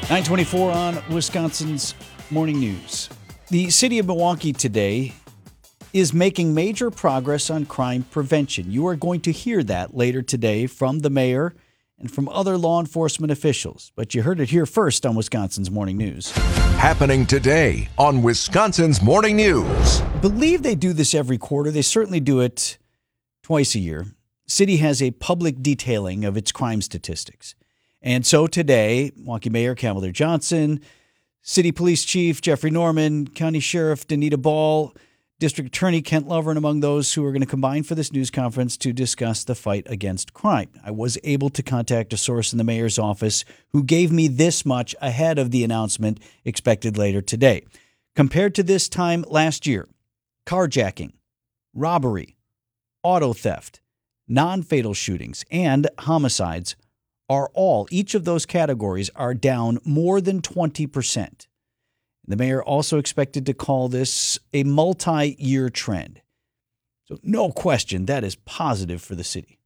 924 on Wisconsin's Morning News. The city of Milwaukee today is making major progress on crime prevention. You are going to hear that later today from the mayor and from other law enforcement officials. But you heard it here first on Wisconsin's Morning News. Happening today on Wisconsin's Morning News. I believe they do this every quarter. They certainly do it twice a year. City has a public detailing of its crime statistics. And so today, Milwaukee Mayor Cavalier Johnson, City Police Chief Jeffrey Norman, County Sheriff Danita Ball, District Attorney Kent Lovren among those who are going to combine for this news conference to discuss the fight against crime. I was able to contact a source in the mayor's office who gave me this much ahead of the announcement expected later today. Compared to this time last year, carjacking, robbery, auto theft, non-fatal shootings, and homicides are each of those categories are down more than 20%. The mayor also expected to call this a multi-year trend. So no question, that is positive for the city.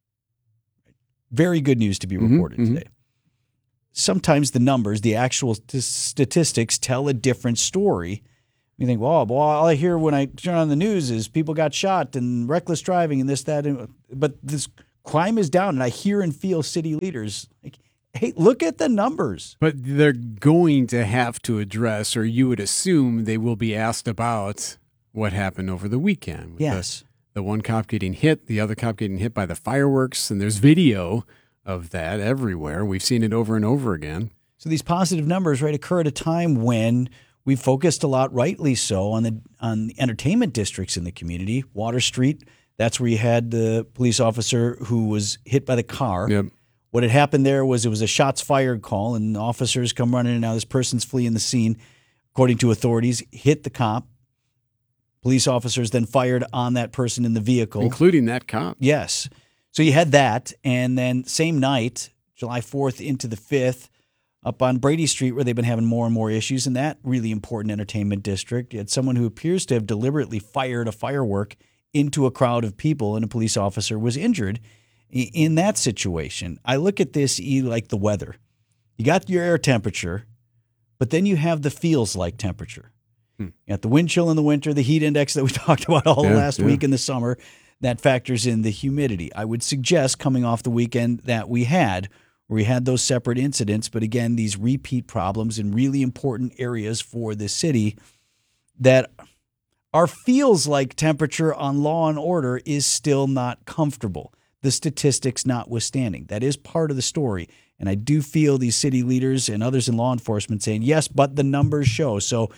Very good news to be reported today. Sometimes the numbers, the actual statistics tell a different story. You think, well, all I hear when I turn on the news is people got shot and reckless driving and this, that. But this crime is down, and I hear and feel city leaders like, hey, look at the numbers. But they're going to have to address, or you would assume they will be asked about what happened over the weekend. With yes. The one cop getting hit, the other cop getting hit by the fireworks, and there's video of that everywhere. We've seen it over and over again. So these positive numbers, right, occur at a time when we focused a lot, rightly so, on the entertainment districts in the community. Water Street, that's where you had the police officer who was hit by the car. Yep. What had happened there was it was a shots fired call, and officers come running in. Now this person's fleeing the scene, according to authorities, hit the cop. Police officers then fired on that person in the vehicle. Including that cop. Yes. So you had that, and then same night, July 4th into the 5th, up on Brady Street, where they've been having more and more issues in that really important entertainment district. You had someone who appears to have deliberately fired a firework into a crowd of people, and a police officer was injured in that situation. I look at this like the weather. You got your air temperature, but then you have the feels like temperature. You got the wind chill in the winter, the heat index that we talked about last week in the summer, that factors in the humidity. I would suggest coming off the weekend that we had, where we had those separate incidents, but again, these repeat problems in really important areas for the city that our feels like temperature on law and order is still not comfortable. The statistics notwithstanding. That is part of the story. And I do feel these city leaders and others in law enforcement saying, yes, but the numbers show. So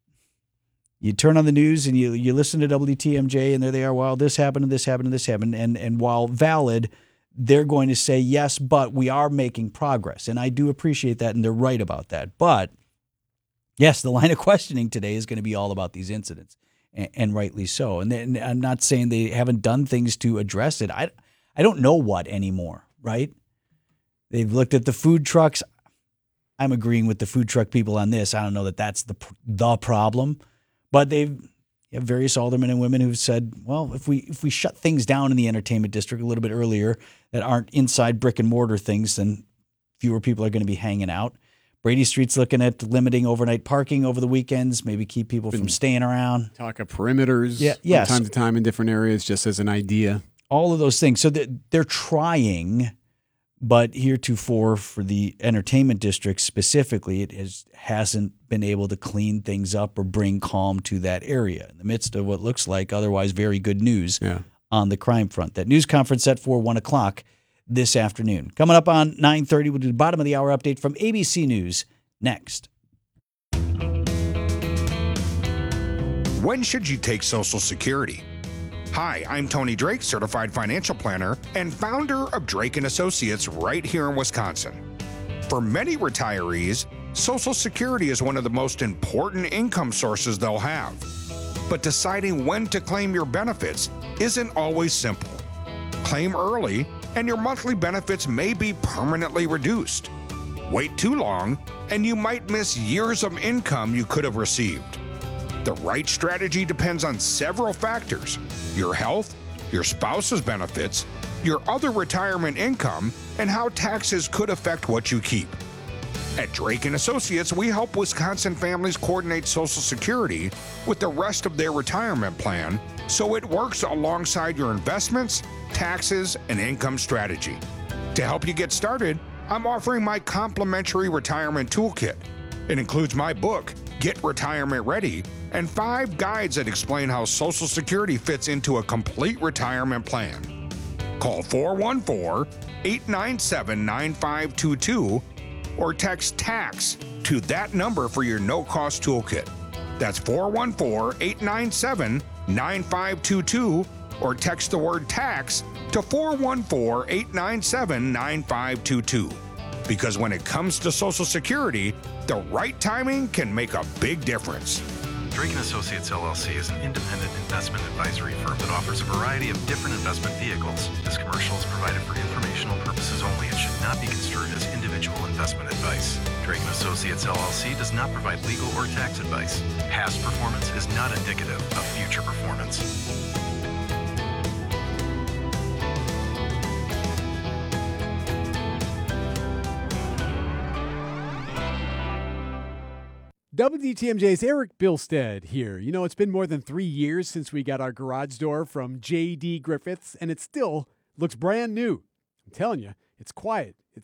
you turn on the news and you listen to WTMJ, and there they are, well, this happened and this happened and this happened. And while valid, they're going to say, yes, but we are making progress. And I do appreciate that, and they're right about that. But yes, the line of questioning today is going to be all about these incidents, and rightly so. And I'm not saying they haven't done things to address it. I don't know what anymore, right? They've looked at the food trucks. I'm agreeing with the food truck people on this. I don't know that that's the problem, but you have various aldermen and women who've said, well, if we shut things down in the entertainment district a little bit earlier that aren't inside brick and mortar things, then fewer people are going to be hanging out. Brady Street's looking at limiting overnight parking over the weekends, maybe keep people from staying around. Talk of perimeters yes. from time to time in different areas, just as an idea. All of those things. So they're trying, but heretofore for the entertainment district specifically, it hasn't been able to clean things up or bring calm to that area in the midst of what looks like otherwise very good news on the crime front. That news conference set for 1 o'clock this afternoon. Coming up on 9:30, we'll do the bottom of the hour update from ABC News next. When should you take Social Security? Hi, I'm Tony Drake, certified financial planner and founder of Drake & Associates right here in Wisconsin. For many retirees, Social Security is one of the most important income sources they'll have. But deciding when to claim your benefits isn't always simple. Claim early, and your monthly benefits may be permanently reduced. Wait too long, and you might miss years of income you could have received. The right strategy depends on several factors: your health, your spouse's benefits, your other retirement income, and how taxes could affect what you keep. At Drake & Associates, we help Wisconsin families coordinate Social Security with the rest of their retirement plan so it works alongside your investments, taxes, and income strategy. To help you get started, I'm offering my complimentary retirement toolkit. It includes my book, Get Retirement Ready, and 5 guides that explain how Social Security fits into a complete retirement plan. Call 414-897-9522 or text TAX to that number for your no-cost toolkit. That's 414-897-9522 or text the word TAX to 414-897-9522. Because when it comes to Social Security, the right timing can make a big difference. Drake & Associates LLC is an independent investment advisory firm that offers a variety of different investment vehicles. This commercial is provided for informational purposes only and should not be construed as individual investment advice. Drake & Associates LLC does not provide legal or tax advice. Past performance is not indicative of future performance. WTMJ's Eric Bilstead here. You know, it's been more than 3 years since we got our garage door from J.D. Griffiths, and it still looks brand new. I'm telling you, it's quiet, it's